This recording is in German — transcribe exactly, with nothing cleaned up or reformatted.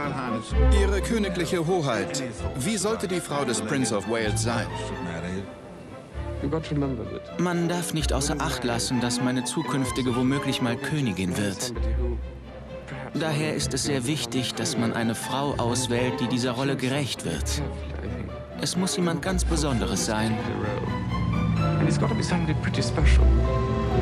Ihre königliche Hoheit, wie sollte die Frau des Prince of Wales sein? Man darf nicht außer Acht lassen, dass meine zukünftige womöglich mal Königin wird. Daher ist es sehr wichtig, dass man eine Frau auswählt, die dieser Rolle gerecht wird. Es muss jemand ganz Besonderes sein. And it's got to be somebody pretty special.